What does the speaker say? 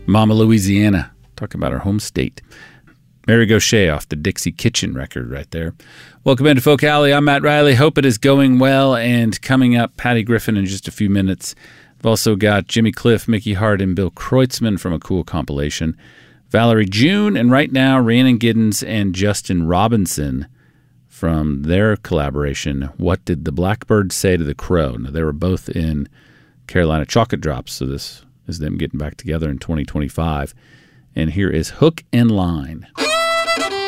Mama Louisiana, talking about our home state. Mary Gauthier off the Dixie Kitchen record right there. Welcome into Folk Alley. I'm Matt Riley. Hope it is going well. And coming up, Patty Griffin in just a few minutes. I've also got Jimmy Cliff, Mickey Hart, and Bill Kreutzmann from a cool compilation. Valerie June, and right now, Rhiannon Giddens and Justin Robinson from their collaboration, What Did the Blackbird Say to the Crow? Now, they were both in Carolina Chocolate Drops, so this is them getting back together in 2025. And here is Hook and Line.